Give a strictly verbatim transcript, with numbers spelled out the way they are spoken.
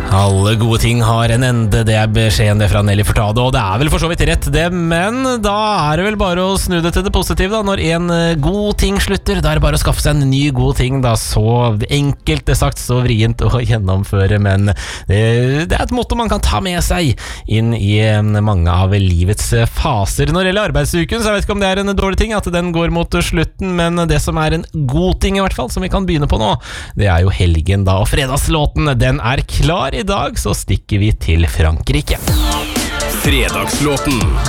Alle gode ting har en ende, det er beskjeden det fra Nelly Furtado, og det er vel for så vidt rett det, men da er det vel bare å snu det til det positive da. Når en god ting slutter, da er det bare å skaffe seg en ny god ting da. Så enkelt det sagt, så vrient å gjennomføre, men det, det er et motto man kan ta med seg inn i mange av livets faser. Når det gjelder arbeidsuken, så jeg vet ikke om det er en dårlig ting at den går mot slutten, men det som er en god ting i hvert fall, som vi kan begynne på nå, det er jo helgen da, og fredagslåten, den er klar. I dag så stikker vi til Frankrike. Fredagslåten.